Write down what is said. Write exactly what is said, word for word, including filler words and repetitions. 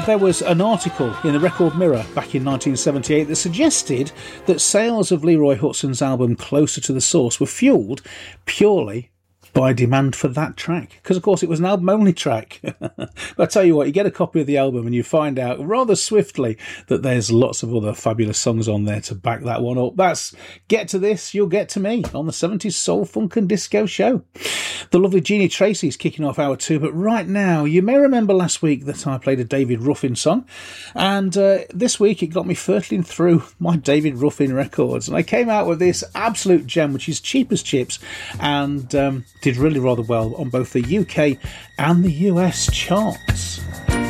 there was an article in the Record Mirror back in nineteen seventy-eight that suggested that sales of Leroy Hutson's album Closer to the Source were fuelled purely by demand for that track, because of course it was an album-only track. But I tell you what, you get a copy of the album and you find out rather swiftly that there's lots of other fabulous songs on there to back that one up. That's Get to This, You'll Get to Me on the seventies Soul, Funk and Disco Show. The lovely Jeannie Tracy's kicking off hour two, but right now, you may remember last week that I played a David Ruffin song, and uh, this week it got me hurtling through my David Ruffin records, and I came out with this absolute gem, which is Cheap as Chips, and um, did really rather well on both the U K and the U S charts.